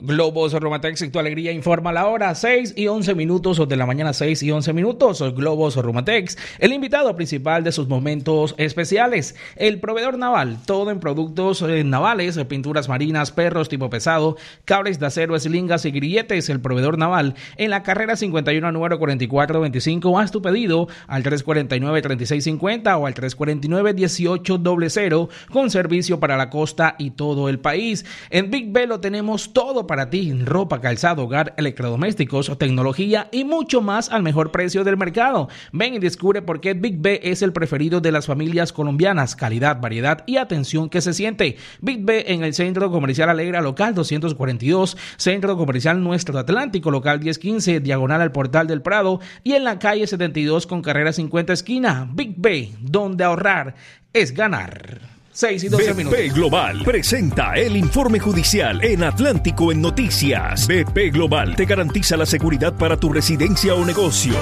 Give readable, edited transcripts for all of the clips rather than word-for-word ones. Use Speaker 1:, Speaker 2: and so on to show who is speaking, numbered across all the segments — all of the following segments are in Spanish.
Speaker 1: Globos Rumatex, tu alegría informa la hora, 6:11 de la mañana, 6:11. Globos Rumatex, el invitado principal de sus momentos especiales. El proveedor naval, todo en productos navales, pinturas marinas, perros tipo pesado, cables de acero, eslingas y grilletes. El proveedor naval en la carrera 51, número 4425. Haz tu pedido al 349-3650 o al 349-1800 con servicio para la costa y todo el país. En Big B lo tenemos todo para ti: ropa, calzado, hogar, electrodomésticos, tecnología y mucho más al mejor precio del mercado. Ven y descubre por qué Big B es el preferido de las familias colombianas. Calidad, variedad y atención que se siente. Big B en el Centro Comercial Alegra, local 242, Centro Comercial Nuestro Atlántico, local 1015, diagonal al Portal del Prado, y en la calle 72 con carrera 50 esquina. Big B, donde ahorrar es ganar. 6:12.
Speaker 2: BP Global presenta el informe judicial en Atlántico en Noticias. BP Global te garantiza la seguridad para tu residencia o negocio.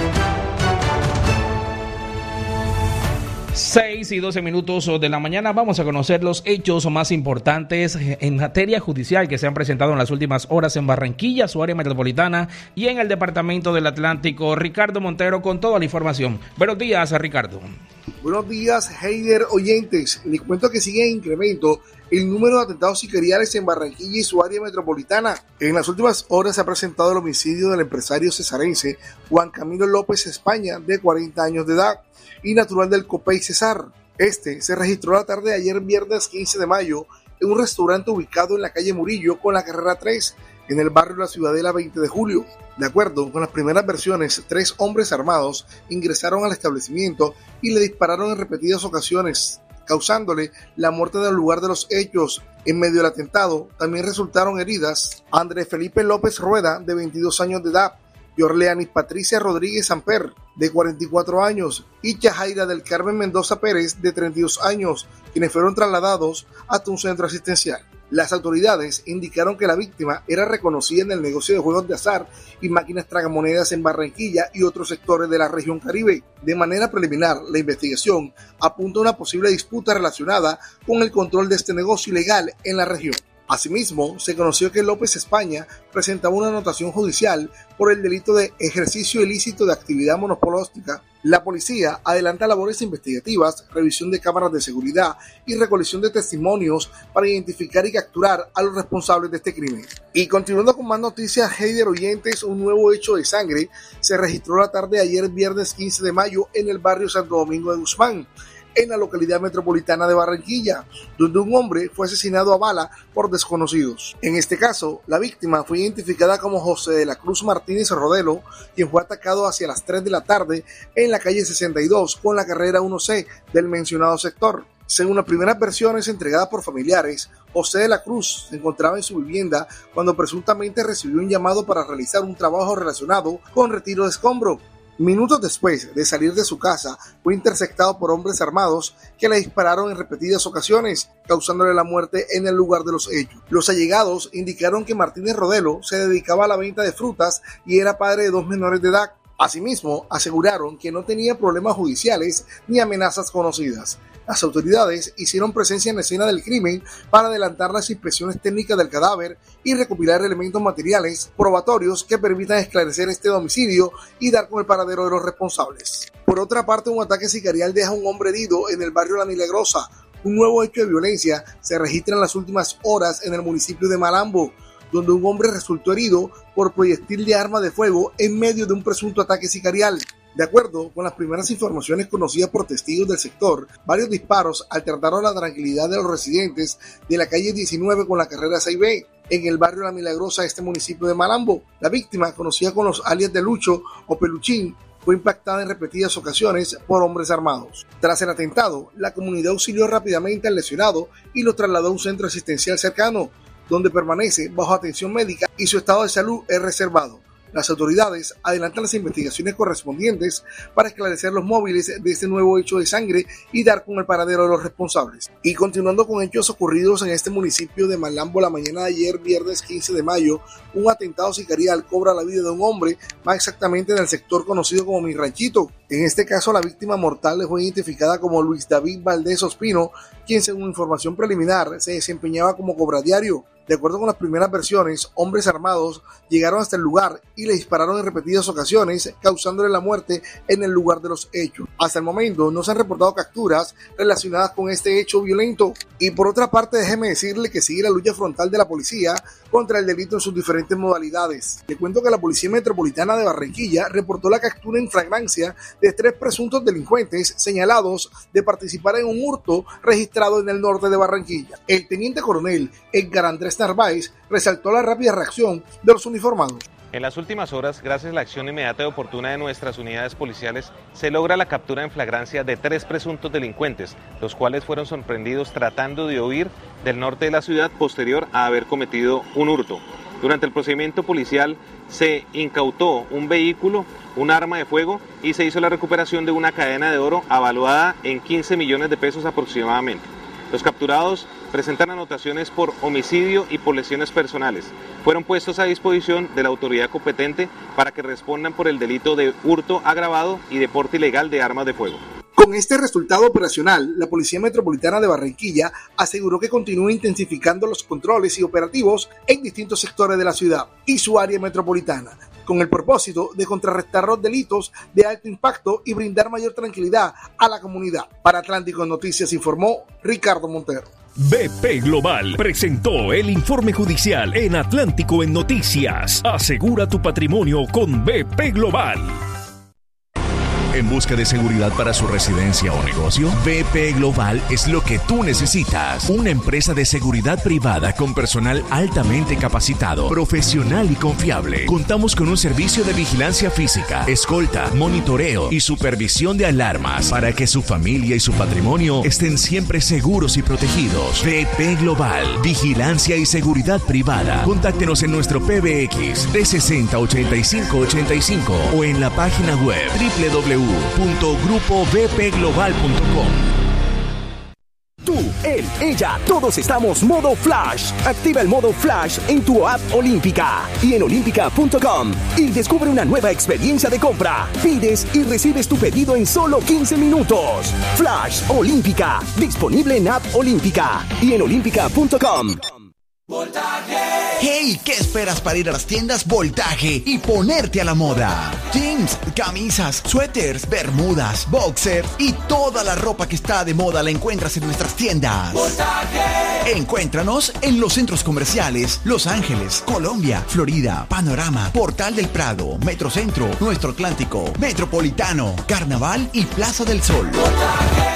Speaker 1: 6:12 de la mañana. Vamos a conocer los hechos más importantes en materia judicial que se han presentado en las últimas horas en Barranquilla, su área metropolitana y en el departamento del Atlántico. Ricardo Montero con toda la información. Buenos días, Ricardo.
Speaker 3: Buenos días, Heider oyentes. Les cuento que sigue en incremento el número de atentados sicariales en Barranquilla y su área metropolitana. En las últimas horas se ha presentado el homicidio del empresario cesarense Juan Camilo López España, de 40 años de edad y natural del Copey, Cesar. Este se registró la tarde de ayer, viernes 15 de mayo, en un restaurante ubicado en la calle Murillo con la carrera 3, en el barrio La Ciudadela 20 de julio. De acuerdo con las primeras versiones, 3 hombres armados ingresaron al establecimiento y le dispararon en repetidas ocasiones, causándole la muerte en el lugar de los hechos. En medio del atentado también resultaron heridas Andrés Felipe López Rueda, de 22 años de edad, Yorleanis Patricia Rodríguez Amper, de 44 años, y Yajaira del Carmen Mendoza Pérez, de 32 años, quienes fueron trasladados hasta un centro asistencial. Las autoridades indicaron que la víctima era reconocida en el negocio de juegos de azar y máquinas tragamonedas en Barranquilla y otros sectores de la región Caribe. De manera preliminar, la investigación apunta a una posible disputa relacionada con el control de este negocio ilegal en la región. Asimismo, se conoció que López España presentaba una anotación judicial por el delito de ejercicio ilícito de actividad monopolística. La policía adelanta labores investigativas, revisión de cámaras de seguridad y recolección de testimonios para identificar y capturar a los responsables de este crimen. Y continuando con más noticias, Heider oyentes, un nuevo hecho de sangre se registró la tarde de ayer, viernes 15 de mayo, en el barrio Santo Domingo de Guzmán, en la localidad metropolitana de Barranquilla, donde un hombre fue asesinado a bala por desconocidos. En este caso, la víctima fue identificada como José de la Cruz Martínez Rodelo, quien fue atacado hacia las 3 de la tarde en la calle 62 con la carrera 1C del mencionado sector. Según las primeras versiones entregadas por familiares, José de la Cruz se encontraba en su vivienda cuando presuntamente recibió un llamado para realizar un trabajo relacionado con retiro de escombro. Minutos después de salir de su casa, fue interceptado por hombres armados que le dispararon en repetidas ocasiones, causándole la muerte en el lugar de los hechos. Los allegados indicaron que Martínez Rodelo se dedicaba a la venta de frutas y era padre de 2 menores de edad. Asimismo, aseguraron que no tenía problemas judiciales ni amenazas conocidas. Las autoridades hicieron presencia en la escena del crimen para adelantar las inspecciones técnicas del cadáver y recopilar elementos materiales probatorios que permitan esclarecer este homicidio y dar con el paradero de los responsables. Por otra parte, un ataque sicarial deja a un hombre herido en el barrio La Milagrosa. Un nuevo hecho de violencia se registra en las últimas horas en el municipio de Malambo, donde un hombre resultó herido por proyectil de arma de fuego en medio de un presunto ataque sicarial. De acuerdo con las primeras informaciones conocidas por testigos del sector, varios disparos alteraron la tranquilidad de los residentes de la calle 19 con la carrera 6B, en el barrio La Milagrosa, este municipio de Malambo. La víctima, conocida con los alias de Lucho o Peluchín, fue impactada en repetidas ocasiones por hombres armados. Tras el atentado, la comunidad auxilió rápidamente al lesionado y lo trasladó a un centro asistencial cercano, donde permanece bajo atención médica y su estado de salud es reservado. Las autoridades adelantan las investigaciones correspondientes para esclarecer los móviles de este nuevo hecho de sangre y dar con el paradero de los responsables. Y continuando con hechos ocurridos en este municipio de Malambo la mañana de ayer, viernes 15 de mayo, un atentado sicarial cobra la vida de un hombre, más exactamente en el sector conocido como Mi Ranchito. En este caso, la víctima mortal fue identificada como Luis David Valdés Ospino, quien según información preliminar se desempeñaba como cobradiario. De acuerdo con las primeras versiones, hombres armados llegaron hasta el lugar y le dispararon en repetidas ocasiones, causándole la muerte en el lugar de los hechos. Hasta el momento no se han reportado capturas relacionadas con este hecho violento. Y por otra parte, déjeme decirle que sigue la lucha frontal de la policía contra el delito en sus diferentes modalidades. Le cuento que la Policía Metropolitana de Barranquilla reportó la captura en flagrancia de 3 presuntos delincuentes señalados de participar en un hurto registrado en el norte de Barranquilla. El teniente coronel Edgar Andrés Narváez resaltó la rápida reacción de los uniformados.
Speaker 4: En las últimas horas, gracias a la acción inmediata y oportuna de nuestras unidades policiales, se logra la captura en flagrancia de 3 presuntos delincuentes, los cuales fueron sorprendidos tratando de huir del norte de la ciudad posterior a haber cometido un hurto. Durante el procedimiento policial se incautó un vehículo, un arma de fuego y se hizo la recuperación de una cadena de oro avaluada en 15 millones de pesos aproximadamente. Los capturados presentan anotaciones por homicidio y por lesiones personales. Fueron puestos a disposición de la autoridad competente para que respondan por el delito de hurto agravado y de porte ilegal de armas de fuego.
Speaker 3: Con este resultado operacional, la Policía Metropolitana de Barranquilla aseguró que continúa intensificando los controles y operativos en distintos sectores de la ciudad y su área metropolitana, con el propósito de contrarrestar los delitos de alto impacto y brindar mayor tranquilidad a la comunidad. Para Atlántico Noticias informó Ricardo Montero.
Speaker 2: BP Global presentó el informe judicial en Atlántico en Noticias. Asegura tu patrimonio con BP Global.
Speaker 5: ¿En busca de seguridad para su residencia o negocio? BP Global es lo que tú necesitas. Una empresa de seguridad privada con personal altamente capacitado, profesional y confiable. Contamos con un servicio de vigilancia física, escolta, monitoreo y supervisión de alarmas para que su familia y su patrimonio estén siempre seguros y protegidos. BP Global, vigilancia y seguridad privada. Contáctenos en nuestro PBX 360-8585 o en la página web www.grupobpglobal.com.
Speaker 6: Tú, él, ella, todos estamos modo Flash. Activa el modo Flash en tu app Olímpica y en olímpica.com y descubre una nueva experiencia de compra. Pides y recibes tu pedido en solo 15 minutos. Flash Olímpica, disponible en app Olímpica y en olímpica.com.
Speaker 7: Voltaje. Hey, ¿qué esperas para ir a las tiendas Voltaje y ponerte a la moda? Jeans, camisas, suéteres, bermudas, boxer y toda la ropa que está de moda la encuentras en nuestras tiendas. Voltaje. Encuéntranos en los centros comerciales Los Ángeles, Colombia, Florida, Panorama, Portal del Prado, Metrocentro, Nuestro Atlántico, Metropolitano, Carnaval y Plaza del Sol. Voltaje.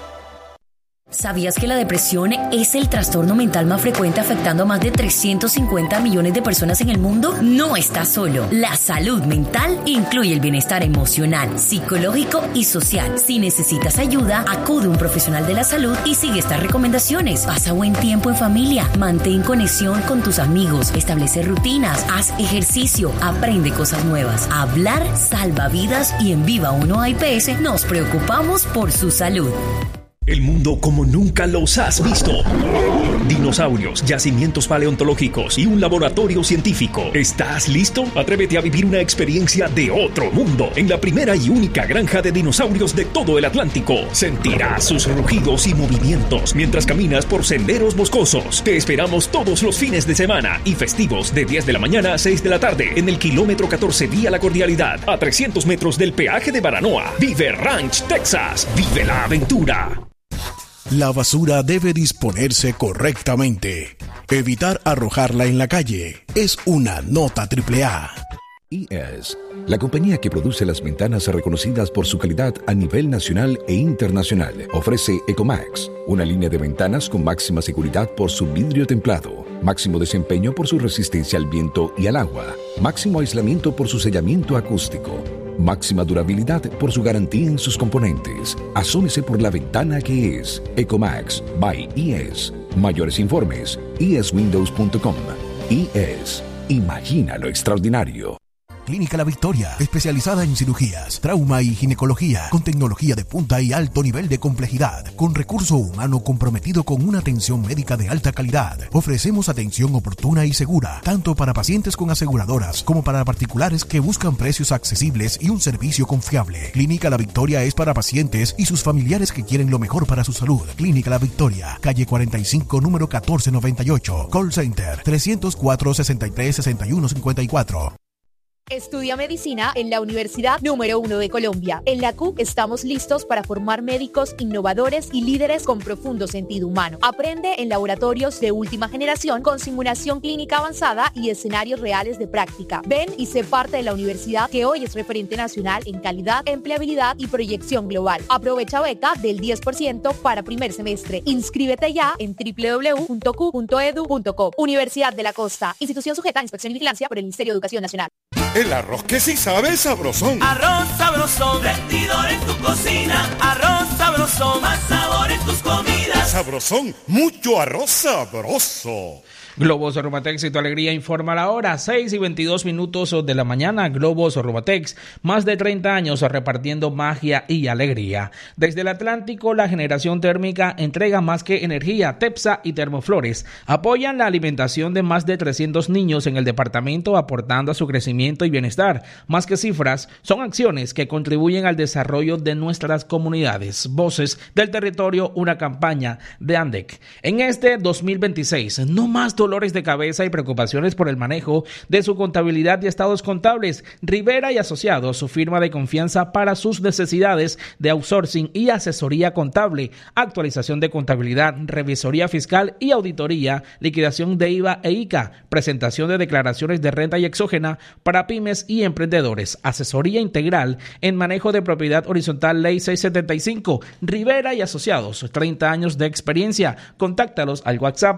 Speaker 8: ¿Sabías que la depresión es el trastorno mental más frecuente afectando a más de 350 millones de personas en el mundo? No estás solo. La salud mental incluye el bienestar emocional, psicológico y social. Si necesitas ayuda, acude a un profesional de la salud y sigue estas recomendaciones. Pasa buen tiempo en familia, mantén conexión con tus amigos, establece rutinas, haz ejercicio, aprende cosas nuevas. Hablar salva vidas y en Viva 1 AIPS nos preocupamos por su salud.
Speaker 2: El mundo como nunca los has visto. Dinosaurios, yacimientos paleontológicos y un laboratorio científico. ¿Estás listo? Atrévete a vivir una experiencia de otro mundo en la primera y única granja de dinosaurios de todo el Atlántico. Sentirás sus rugidos y movimientos mientras caminas por senderos boscosos. Te esperamos todos los fines de semana y festivos de 10 de la mañana a 6 de la tarde en el kilómetro 14 vía La Cordialidad, a 300 metros del peaje de Baranoa. Vive Ranch, Texas. Vive la aventura.
Speaker 9: La basura debe disponerse correctamente. Evitar arrojarla en la calle es una nota AAA.
Speaker 10: ES, la compañía que produce las ventanas reconocidas por su calidad a nivel nacional e internacional, ofrece Ecomax, una línea de ventanas con máxima seguridad por su vidrio templado, máximo desempeño por su resistencia al viento y al agua, máximo aislamiento por su sellamiento acústico, máxima durabilidad por su garantía en sus componentes. Asómese por la ventana que es Ecomax by ES. Mayores informes, eswindows.com. ES. Imagina lo extraordinario.
Speaker 9: Clínica La Victoria, especializada en cirugías, trauma y ginecología, con tecnología de punta y alto nivel de complejidad, con recurso humano comprometido con una atención médica de alta calidad. Ofrecemos atención oportuna y segura, tanto para pacientes con aseguradoras como para particulares que buscan precios accesibles y un servicio confiable. Clínica La Victoria es para pacientes y sus familiares que quieren lo mejor para su salud. Clínica La Victoria, calle 45, número 1498. Call Center 304-63-6154.
Speaker 11: Estudia medicina en la Universidad número 1 de Colombia. En la CUC estamos listos para formar médicos innovadores y líderes con profundo sentido humano. Aprende en laboratorios de última generación con simulación clínica avanzada y escenarios reales de práctica. Ven y sé parte de la universidad que hoy es referente nacional en calidad, empleabilidad y proyección global. Aprovecha beca del 10% para primer semestre. Inscríbete ya en www.cu.edu.co. Universidad de la Costa. Institución sujeta a inspección y vigilancia por el Ministerio de Educación Nacional.
Speaker 12: El arroz que sí sabe sabrosón.
Speaker 13: Arroz sabrosón, rendidor en tu cocina. Arroz sabrosón, más sabor en tus comidas.
Speaker 12: Sabrosón, mucho arroz sabroso.
Speaker 1: Globos Rumatex y tu alegría informa la hora, 6:22 de la mañana. Globos Rumatex, más de 30 años repartiendo magia y alegría. Desde el Atlántico, la generación térmica entrega más que energía. Tepsa y Termoflores apoyan la alimentación de más de 300 niños en el departamento, aportando a su crecimiento y bienestar. Más que cifras, son acciones que contribuyen al desarrollo de nuestras comunidades. Voces del territorio, una campaña de ANDEC. En este 2026, no más dolores de cabeza y preocupaciones por el manejo de su contabilidad y estados contables. Rivera y Asociados, su firma de confianza para sus necesidades de outsourcing y asesoría contable, actualización de contabilidad, revisoría fiscal y auditoría, liquidación de IVA e ICA, presentación de declaraciones de renta y exógena para pymes y emprendedores, asesoría integral en manejo de propiedad horizontal Ley 675. Rivera y Asociados, 30 años de experiencia. Contáctalos al WhatsApp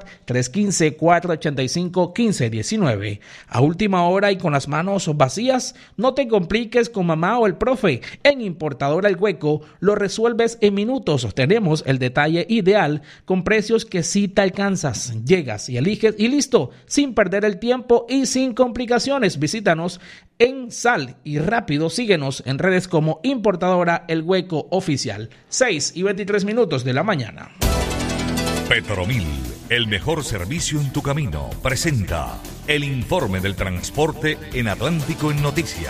Speaker 1: 315-485-1519. A última hora y con las manos vacías, no te compliques con mamá o el profe. En Importadora El Hueco lo resuelves en minutos. Tenemos el detalle ideal con precios que sí te alcanzas. Llegas y eliges y listo, sin perder el tiempo y sin complicaciones. Visítanos en Sal y rápido síguenos en redes como Importadora El Hueco Oficial. 6:23 de la mañana.
Speaker 14: Petromil, el mejor servicio en tu camino, presenta el informe del transporte en Atlántico en Noticias.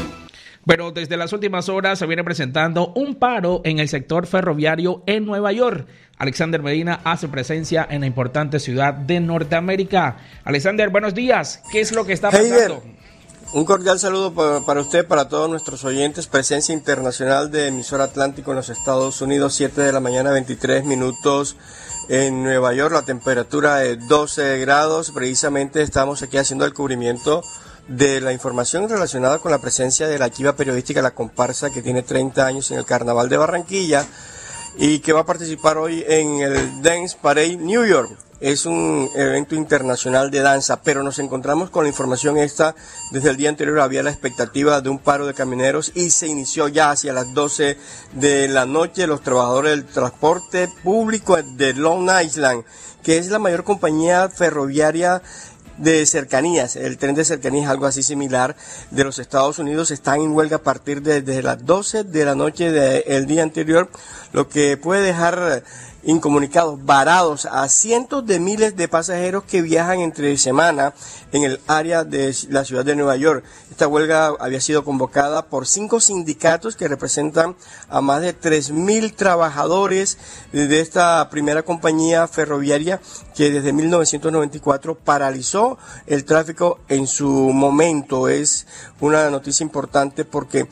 Speaker 1: Pero desde las últimas horas se viene presentando un paro en el sector ferroviario en Nueva York. Alexander Medina hace presencia en la importante ciudad de Norteamérica. Alexander, buenos días. ¿Qué es lo que está pasando?
Speaker 15: Un cordial saludo para usted, para todos nuestros oyentes. Presencia internacional de emisora Atlántico en los Estados Unidos, 7 de la mañana, 23 minutos. En Nueva York, la temperatura de 12 grados. Precisamente estamos aquí haciendo el cubrimiento de la información relacionada con la presencia de la chiva periodística La Comparsa, que tiene 30 años en el Carnaval de Barranquilla y que va a participar hoy en el Dance Parade New York. Es un evento internacional de danza, pero nos encontramos con la información esta. Desde el día anterior había la expectativa de un paro de camioneros y se inició ya hacia las 12 de la noche. Los trabajadores del transporte público de Long Island, que es la mayor compañía ferroviaria de cercanías, el tren de cercanías, algo así similar, de los Estados Unidos, están en huelga a partir de las 12 de la noche del día anterior, lo que puede dejar incomunicados, varados a cientos de miles de pasajeros que viajan entre semana en el área de la ciudad de Nueva York. Esta huelga había sido convocada por 5 sindicatos que representan a más de 3,000 trabajadores de esta primera compañía ferroviaria que desde 1994 paralizó el tráfico en su momento. Es una noticia importante porque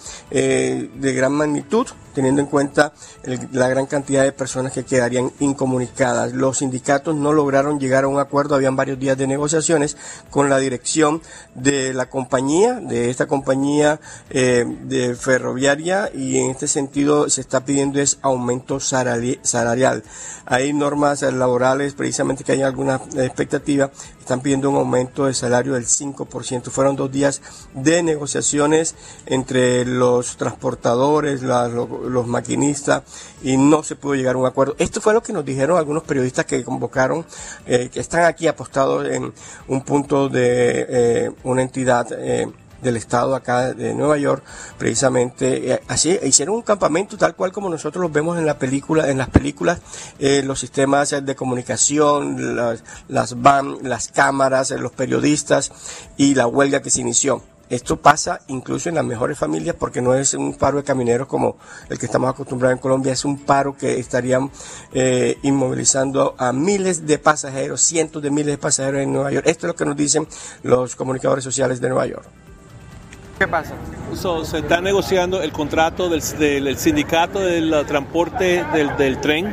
Speaker 15: de gran magnitud, teniendo en cuenta la gran cantidad de personas que quedarían incomunicadas. Los sindicatos no lograron llegar a un acuerdo, habían varios días de negociaciones con la dirección de la compañía, de esta compañía de ferroviaria, y en este sentido se está pidiendo es aumento salarial. Hay normas laborales, precisamente que hay alguna expectativa, están pidiendo un aumento de salario del 5%. Fueron 2 días de negociaciones entre los transportadores, los maquinistas, y no se pudo llegar a un acuerdo. Esto fue lo que nos dijeron algunos periodistas que convocaron, que están aquí apostados en un punto de una entidad del estado acá de Nueva York, precisamente así hicieron un campamento tal cual como nosotros los vemos en las películas, los sistemas de comunicación, las van, las cámaras, los periodistas y la huelga que se inició. Esto pasa incluso en las mejores familias porque no es un paro de camioneros como el que estamos acostumbrados en Colombia, es un paro que estarían inmovilizando a miles de pasajeros, cientos de miles de pasajeros en Nueva York. Esto es lo que nos dicen los comunicadores sociales de Nueva York.
Speaker 16: ¿Qué pasa?
Speaker 17: Se está negociando el contrato del sindicato del transporte del tren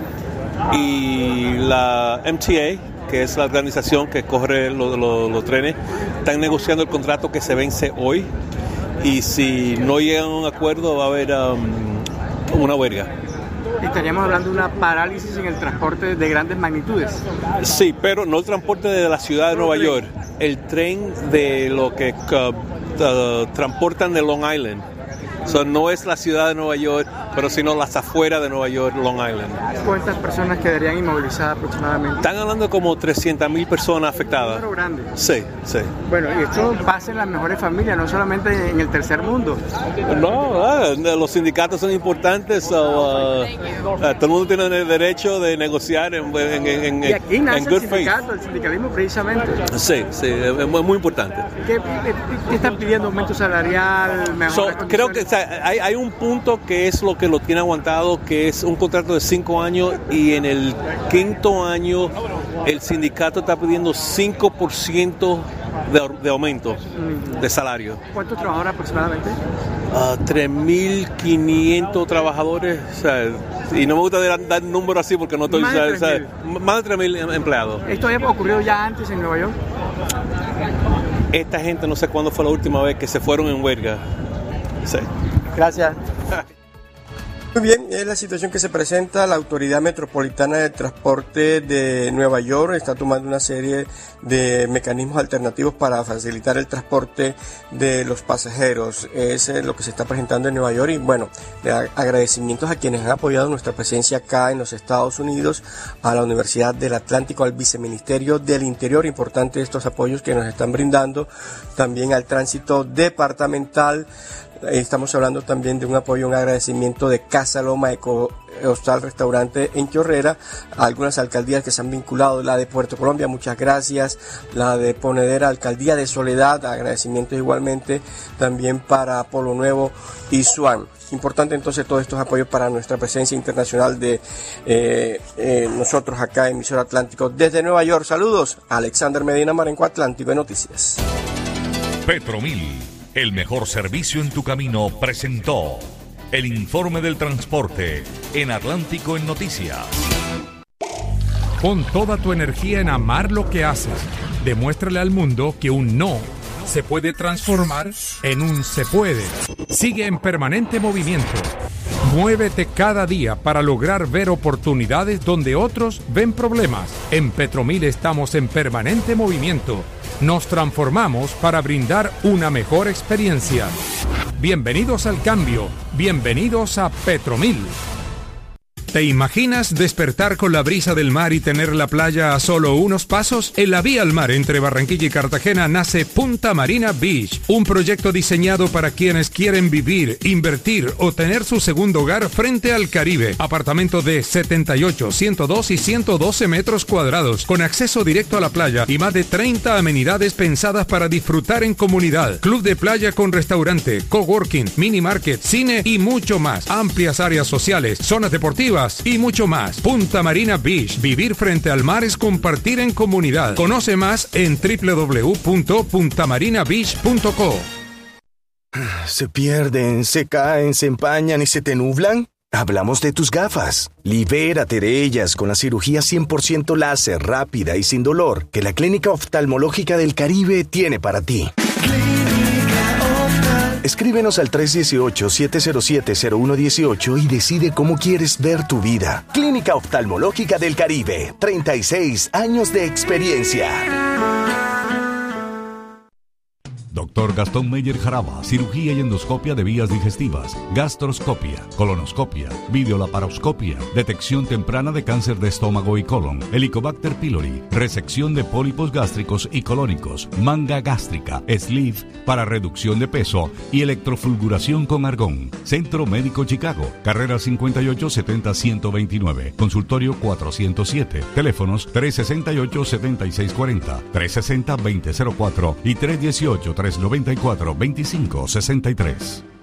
Speaker 17: y la MTA, que es la organización que corre los trenes, están negociando el contrato que se vence hoy y si no llegan a un acuerdo va a haber una huelga.
Speaker 16: Estaríamos hablando de una parálisis en el transporte de grandes magnitudes.
Speaker 17: Sí, pero no el transporte de la ciudad de Nueva York, el tren de lo que transportan de Long Island. No es la ciudad de Nueva York, pero sino las afueras de Nueva York, Long Island.
Speaker 16: ¿Cuántas personas quedarían inmovilizadas aproximadamente?
Speaker 17: Están hablando como 300,000 personas afectadas.
Speaker 16: ¿Un número grande?
Speaker 17: Sí.
Speaker 16: Bueno, y esto pasa en las mejores familias, no solamente en el tercer mundo.
Speaker 17: No, los sindicatos son importantes. Todo el mundo tiene el derecho de negociar en
Speaker 16: y aquí nace
Speaker 17: good
Speaker 16: el sindicalismo precisamente.
Speaker 17: Sí, es muy importante.
Speaker 16: ¿Qué están pidiendo? ¿Aumento salarial?
Speaker 17: Creo que hay un punto que es lo que lo tiene aguantado, que es un contrato de 5 años y en el 5º año el sindicato está pidiendo 5% de aumento de salario.
Speaker 16: ¿Cuántos trabajadores aproximadamente?
Speaker 17: 3.500 trabajadores, y no me gusta dar números así porque no estoy... Más de 3.000 empleados.
Speaker 16: ¿Esto había ocurrido ya antes en Nueva York?
Speaker 17: Esta gente no sé cuándo fue la última vez que se fueron en huelga. Sí.
Speaker 16: Gracias.
Speaker 15: Muy bien, es la situación que se presenta. La Autoridad Metropolitana de Transporte de Nueva York está tomando una serie de mecanismos alternativos para facilitar el transporte de los pasajeros. Es lo que se está presentando en Nueva York y bueno, agradecimientos a quienes han apoyado nuestra presencia acá en los Estados Unidos, a la Universidad del Atlántico, al Viceministerio del Interior, importante estos apoyos que nos están brindando, también al tránsito departamental. Estamos hablando también de un apoyo, un agradecimiento de Casa Loma Eco Hostal Restaurante en Chorrera, a algunas alcaldías que se han vinculado, la de Puerto Colombia, muchas gracias, la de Ponedera, Alcaldía de Soledad, agradecimientos igualmente también para Polo Nuevo y Swan. Importante entonces todos estos apoyos para nuestra presencia internacional de nosotros acá en Emisora Atlántico desde Nueva York. Saludos, Alexander Medina, Marenco Atlántico de Noticias.
Speaker 14: Petromil, el mejor servicio en tu camino, presentó el informe del transporte en Atlántico en Noticias.
Speaker 18: Pon toda tu energía en amar lo que haces. Demuéstrale al mundo que un no se puede transformar en un se puede. Sigue en permanente movimiento. Muévete cada día para lograr ver oportunidades donde otros ven problemas. En Petromil estamos en permanente movimiento. Nos transformamos para brindar una mejor experiencia. Bienvenidos al cambio. Bienvenidos a Petromil. ¿Te imaginas despertar con la brisa del mar y tener la playa a solo unos pasos? En la vía al mar entre Barranquilla y Cartagena nace Punta Marina Beach, un proyecto diseñado para quienes quieren vivir, invertir o tener su segundo hogar frente al Caribe. Apartamento de 78, 102 y 112 metros cuadrados, con acceso directo a la playa y más de 30 amenidades pensadas para disfrutar en comunidad. Club de playa con restaurante, coworking, mini market, cine y mucho más. Amplias áreas sociales, zonas deportivas y mucho más. Punta Marina Beach. Vivir frente al mar es compartir en comunidad. Conoce más en www.puntamarinabeach.co.
Speaker 19: ¿Se pierden, se caen, se empañan y se te nublan? Hablamos de tus gafas. Libérate de ellas con la cirugía 100% láser, rápida y sin dolor que la Clínica Oftalmológica del Caribe tiene para ti. Escríbenos al 318-707-0118 y decide cómo quieres ver tu vida. Clínica Oftalmológica del Caribe, 36 años de experiencia.
Speaker 18: Doctor
Speaker 20: Dr. Gastón Meyer Jaraba, cirugía y endoscopia de vías digestivas, gastroscopia, colonoscopia, videolaparoscopia, detección temprana de cáncer de estómago y colon, Helicobacter pylori, resección de pólipos gástricos y colónicos, manga gástrica, sleeve para reducción de peso y electrofulguración con argón. Centro Médico Chicago, carrera 5870-129, consultorio 407, teléfonos 368-7640, 360-2004 y 318-394-2563.